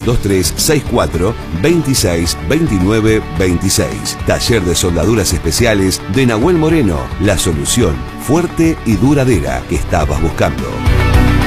2364 26 29 26. Taller de soldaduras especiales de Nahuel Moreno. La solución fuerte y duradera que estabas buscando.